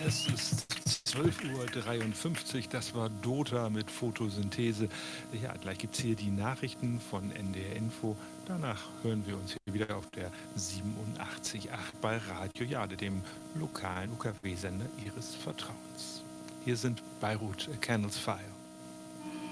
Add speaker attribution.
Speaker 1: Es ist 12:53 Uhr, das war Dota mit Photosynthese. Ja, gleich gibt es hier die Nachrichten von NDR Info. Danach hören wir uns hier wieder auf der 87.8 bei Radio Jade, dem lokalen UKW-Sender Ihres Vertrauens. Hier sind Beirut Candles Fire.